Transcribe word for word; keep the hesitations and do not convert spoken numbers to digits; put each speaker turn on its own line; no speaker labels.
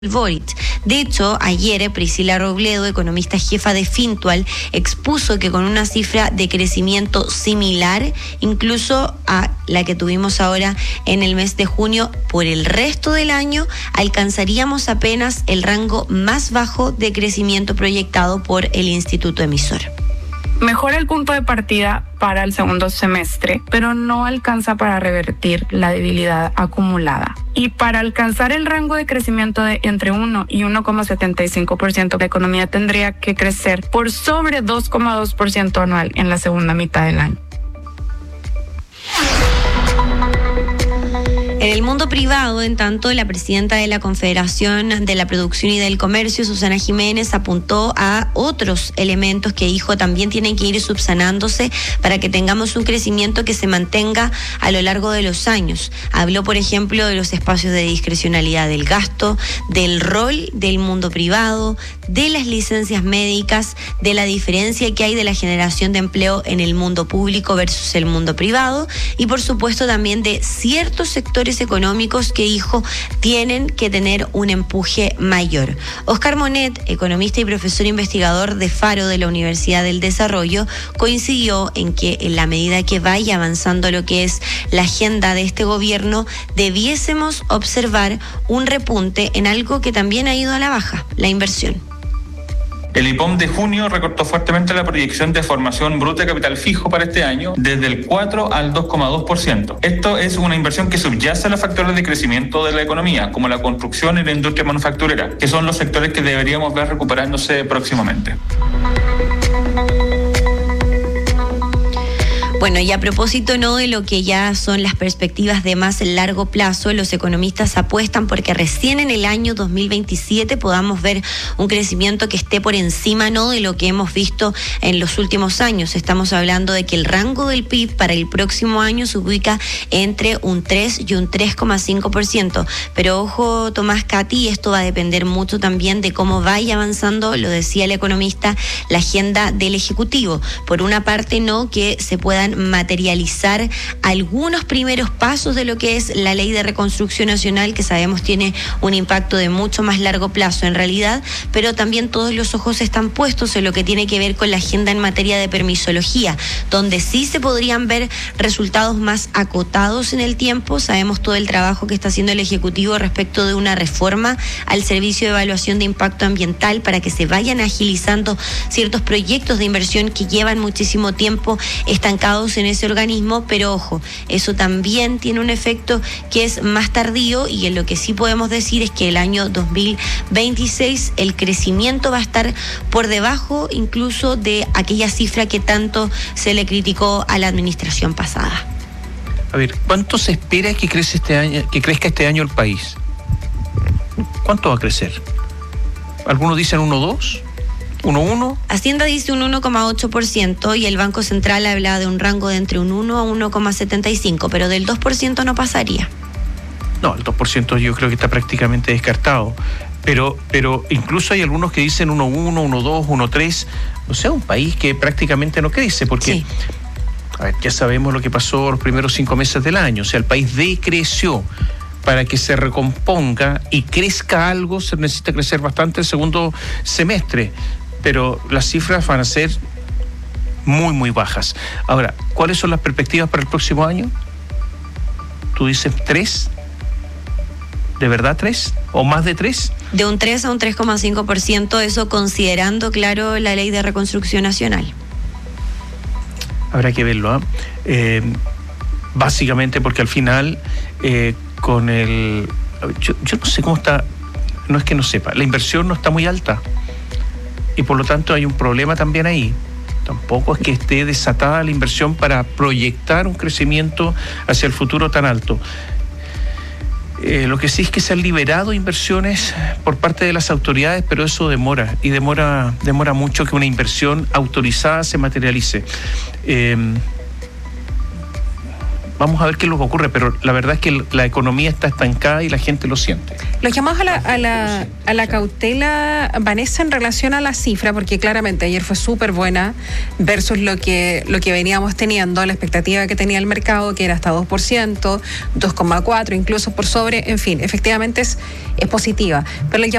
Boric. De hecho, ayer Priscila Robledo, economista jefa de Fintual, expuso que con una cifra de crecimiento similar, incluso a la que tuvimos ahora en el mes de junio, por el resto del año alcanzaríamos apenas el rango más bajo de crecimiento proyectado por el Instituto Emisor.
Mejora el punto de partida para el segundo semestre, pero no alcanza para revertir la debilidad acumulada. Y para alcanzar el rango de crecimiento de entre uno y uno coma setenta y cinco por ciento, la economía tendría que crecer por sobre dos coma dos por ciento anual en la segunda mitad del año.
En el mundo privado, en tanto, la presidenta de la Confederación de la Producción y del Comercio, Susana Jiménez, apuntó a otros elementos que dijo también tienen que ir subsanándose para que tengamos un crecimiento que se mantenga a lo largo de los años. Habló, por ejemplo, de los espacios de discrecionalidad del gasto, del rol del mundo privado, de las licencias médicas, de la diferencia que hay de la generación de empleo en el mundo público versus el mundo privado y, por supuesto, también de ciertos sectores económicos que dijo tienen que tener un empuje mayor. Oscar Monet, economista y profesor investigador de Faro de la Universidad del Desarrollo, coincidió en que en la medida que vaya avanzando lo que es la agenda de este gobierno, debiésemos observar un repunte en algo que también ha ido a la baja, la inversión.
El I P O M de junio recortó fuertemente la proyección de formación bruta de capital fijo para este año desde el cuatro al dos coma dos por ciento. Esto es una inversión que subyace a los factores de crecimiento de la economía, como la construcción y la industria manufacturera, que son los sectores que deberíamos ver recuperándose próximamente.
Bueno, y a propósito no de lo que ya son las perspectivas de más largo plazo, los economistas apuestan porque recién en el año dos mil veintisiete podamos ver un crecimiento que esté por encima no de lo que hemos visto en los últimos años. Estamos hablando de que el rango del P I B para el próximo año se ubica entre un tres y un tres coma cinco por ciento. Pero ojo, Tomás, Katy, esto va a depender mucho también de cómo vaya avanzando, lo decía el economista, la agenda del Ejecutivo. Por una parte, no que se puedan materializar algunos primeros pasos de lo que es la Ley de Reconstrucción Nacional, que sabemos tiene un impacto de mucho más largo plazo en realidad, pero también todos los ojos están puestos en lo que tiene que ver con la agenda en materia de permisología, donde sí se podrían ver resultados más acotados en el tiempo. Sabemos todo el trabajo que está haciendo el Ejecutivo respecto de una reforma al Servicio de Evaluación de Impacto Ambiental para que se vayan agilizando ciertos proyectos de inversión que llevan muchísimo tiempo estancados en ese organismo, pero ojo, eso también tiene un efecto que es más tardío y en lo que sí podemos decir es que el año dos mil veintiséis el crecimiento va a estar por debajo incluso de aquella cifra que tanto se le criticó a la administración pasada.
A ver, ¿cuánto se espera que crece este año, que crezca este año el país? ¿Cuánto va a crecer? Algunos dicen uno coma dos. ¿uno coma uno?
Hacienda dice un uno coma ocho por ciento y el Banco Central habla de un rango de entre un uno a uno coma setenta y cinco, pero del dos por ciento no pasaría.
No, el dos por ciento yo creo que está prácticamente descartado. Pero, pero incluso hay algunos que dicen uno coma uno, uno coma dos, uno coma tres. O sea, un país que prácticamente no crece, porque sí. A ver, ya sabemos lo que pasó los primeros cinco meses del año. O sea, el país decreció. Para que se recomponga y crezca algo, se necesita crecer bastante el segundo semestre. Pero las cifras van a ser muy, muy bajas. Ahora, ¿cuáles son las perspectivas para el próximo año? ¿Tú dices tres? ¿De verdad tres? ¿O más de tres?
De un tres a un tres coma cinco por ciento, eso considerando, claro, la Ley de Reconstrucción Nacional.
Habrá que verlo, ¿eh? Eh, básicamente porque al final, eh, con el... Yo, yo no sé cómo está, no es que no sepa, la inversión no está muy alta. Y por lo tanto hay un problema también ahí. Tampoco es que esté desatada la inversión para proyectar un crecimiento hacia el futuro tan alto. Eh, lo que sí es que se han liberado inversiones por parte de las autoridades, pero eso demora, y demora, demora mucho que una inversión autorizada se materialice. Eh, vamos a ver qué les ocurre, pero la verdad es que la economía está estancada y la gente lo siente.
Los llamados a la, a la, a la cautela, Vanessa, en relación a la cifra, porque claramente ayer fue súper buena versus lo que, lo que veníamos teniendo, la expectativa que tenía el mercado, que era hasta dos por ciento, dos coma cuatro, incluso por sobre, en fin, efectivamente es, es positiva. Pero el